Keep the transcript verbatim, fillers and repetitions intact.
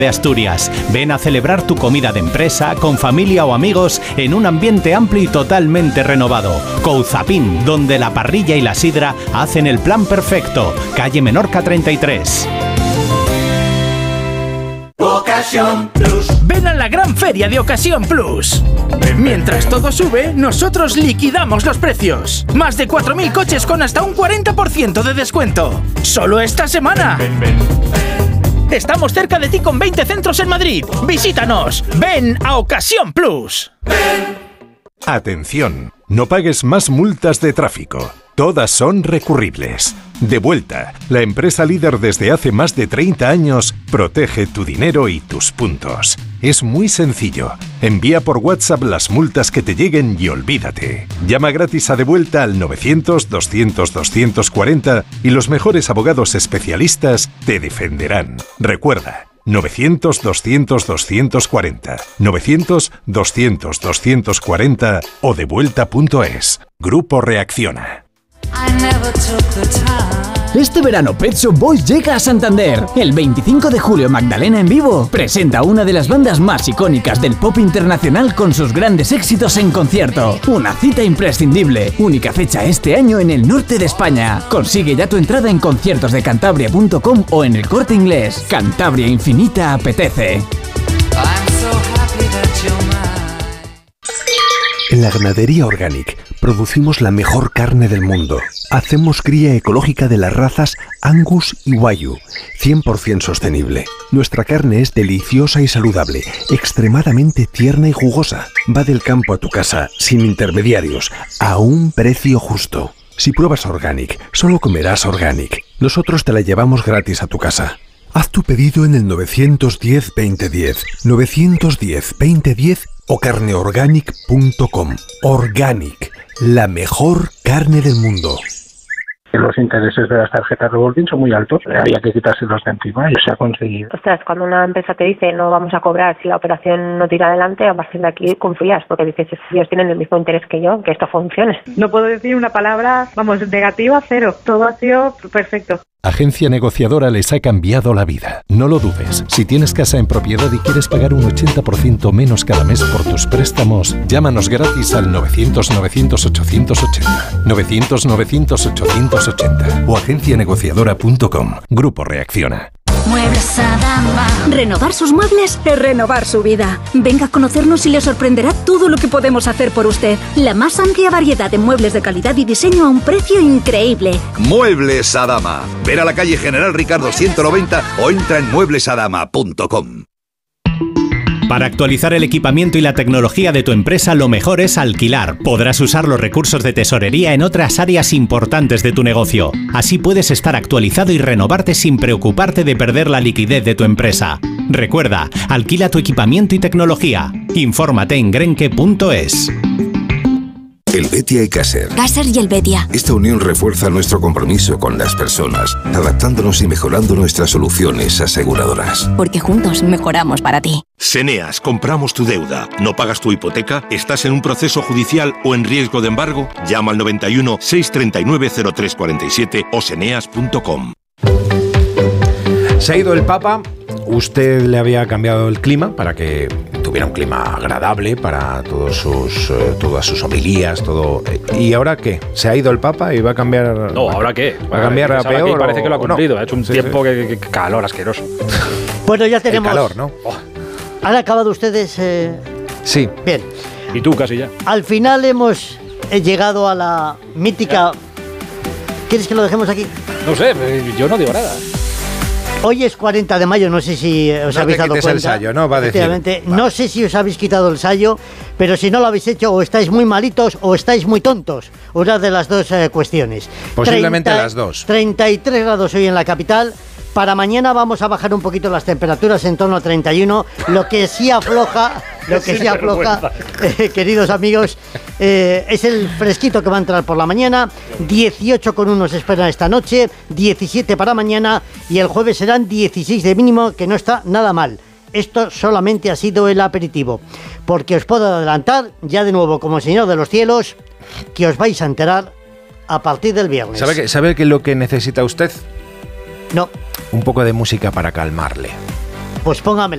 de Asturias. Ven a celebrar tu comida de empresa, con familia o amigos, en un ambiente amplio y totalmente renovado. Couzapin, donde la parrilla y la sidra hacen el plan perfecto. Calle Menorca treinta y tres. Ocasión Plus. Ven a la gran feria de Ocasión Plus. Mientras todo sube, nosotros liquidamos los precios. Más de cuatro mil coches con hasta un cuarenta por ciento de descuento. Solo esta semana. Ven, ven, ven. Estamos cerca de ti con veinte centros en Madrid. Visítanos. Ven a Ocasión Plus. Ven. Atención, no pagues más multas de tráfico. Todas son recurribles. Devuelta, la empresa líder desde hace más de treinta años, protege tu dinero y tus puntos. Es muy sencillo. Envía por WhatsApp las multas que te lleguen y olvídate. Llama gratis a Devuelta al novecientos, doscientos, doscientos cuarenta y los mejores abogados especialistas te defenderán. Recuerda, novecientos, doscientos, doscientos cuarenta, novecientos, doscientos, doscientos cuarenta o devuelta punto es. Grupo Reacciona. Este verano Pet Shop Boys llega a Santander. El veinticinco de julio Magdalena en vivo presenta una de las bandas más icónicas del pop internacional con sus grandes éxitos en concierto. Una cita imprescindible. Única fecha este año en el norte de España. Consigue ya tu entrada en conciertos de cantabria punto com o en El Corte Inglés. Cantabria Infinita apetece. En la Ganadería Organic producimos la mejor carne del mundo. Hacemos cría ecológica de las razas Angus y Wagyu, cien por ciento sostenible. Nuestra carne es deliciosa y saludable, extremadamente tierna y jugosa. Va del campo a tu casa, sin intermediarios, a un precio justo. Si pruebas Organic, solo comerás Organic. Nosotros te la llevamos gratis a tu casa. Haz tu pedido en el nueve uno cero, veinte diez, nueve uno cero, veinte diez o carne organic punto com. Organic, la mejor carne del mundo. Los intereses de las tarjetas revolving son muy altos, había que quitárselos de encima y se ha conseguido. Ostras, cuando una empresa te dice no vamos a cobrar si la operación no tira adelante, a partir de aquí confías, porque dices, ellos tienen el mismo interés que yo, que esto funcione. No puedo decir una palabra, vamos, negativa, cero. Todo ha sido perfecto. Agencia Negociadora les ha cambiado la vida. No lo dudes. Si tienes casa en propiedad y quieres pagar un ochenta por ciento menos cada mes por tus préstamos, llámanos gratis al novecientos, novecientos, ochocientos ochenta. novecientos, novecientos, ochocientos ochenta o agencia negociadora punto com. Grupo Reacciona. Muebles Adama. Renovar sus muebles es renovar su vida. Venga a conocernos y le sorprenderá todo lo que podemos hacer por usted. La más amplia variedad de muebles de calidad y diseño a un precio increíble. Muebles Adama. Ver a la calle General Ricardo ciento noventa o entra en muebles adama punto com. Para actualizar el equipamiento y la tecnología de tu empresa, lo mejor es alquilar. Podrás usar los recursos de tesorería en otras áreas importantes de tu negocio. Así puedes estar actualizado y renovarte sin preocuparte de perder la liquidez de tu empresa. Recuerda, alquila tu equipamiento y tecnología. Infórmate en grenke punto es. Helvetia y Caser. Caser y Helvetia. Esta unión refuerza nuestro compromiso con las personas, adaptándonos y mejorando nuestras soluciones aseguradoras. Porque juntos mejoramos para ti. Seneas, compramos tu deuda. ¿No pagas tu hipoteca? ¿Estás en un proceso judicial o en riesgo de embargo? Llama al noventa y uno, seiscientos treinta y nueve, cero tres cuarenta y siete o seneas punto com. Se ha ido el Papa. Usted le había cambiado el clima para que tuviera un clima agradable para todos sus, eh, todas sus homilías, todo. ¿Y ahora qué? ¿Se ha ido el Papa y va a cambiar? No, ¿ahora qué? ¿Va a cambiar a peor? Parece que lo ha cumplido. No? Ha hecho un sí, tiempo sí. Que, que, que calor asqueroso. Bueno, ya tenemos. El calor, ¿no? Oh. ¿Han acabado ustedes? Eh... Sí. Bien. Y tú casi ya. Al final hemos llegado a la mítica. ¿Quieres que lo dejemos aquí? No sé, yo no digo nada. Hoy es cuarenta de mayo, no sé si os no habéis dado cuenta. El sayo, ¿no? Va a decir. Va. No sé si os habéis quitado el sayo, pero si no lo habéis hecho, o estáis muy malitos o estáis muy tontos. Una de las dos eh, cuestiones. Posiblemente treinta, las dos. treinta y tres grados hoy en la capital. Para mañana vamos a bajar un poquito las temperaturas en torno a treinta y uno, lo que sí afloja, lo que sí afloja, eh, queridos amigos, eh, es el fresquito que va a entrar por la mañana. Dieciocho con uno se espera esta noche, diecisiete para mañana y el jueves serán dieciséis de mínimo, que no está nada mal. Esto solamente ha sido el aperitivo, porque os puedo adelantar, ya de nuevo como señor de los cielos, que os vais a enterar a partir del viernes. ¿Sabe qué, sabe qué es lo que necesita usted? No. Un poco de música para calmarle. Pues póngamela.